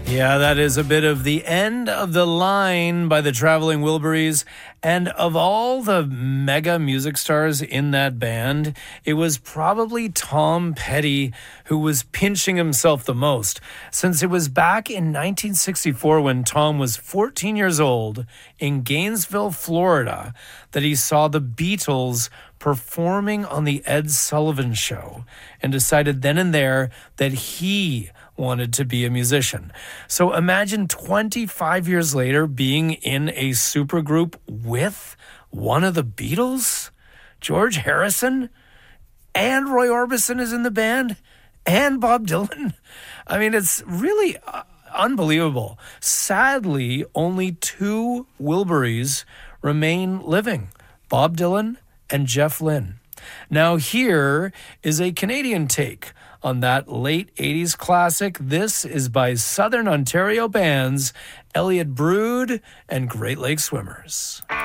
Yeah, that is a bit of the end of the line by the Traveling Wilburys. And of all the mega music stars in that band, it was probably Tom Petty who was pinching himself the most, since it was back in 1964 when Tom was 14 years old in Gainesville, Florida, that he saw the Beatles performing on the Ed Sullivan Show and decided then and there that he wanted to be a musician. So imagine 25 years later being in a supergroup with one of the Beatles, George Harrison, and Roy Orbison is in the band, and Bob Dylan. I mean, it's really unbelievable. Sadly, only two Wilburys remain living, Bob Dylan and Jeff Lynne. Now here is a Canadian take on that late 80s classic. This is by Southern Ontario bands Elliott Brood and Great Lake Swimmers.